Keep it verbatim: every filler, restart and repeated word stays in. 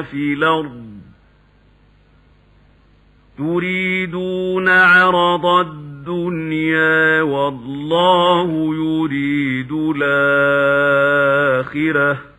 في الأرض تريدون عرض الدنيا والله يريد الآخرة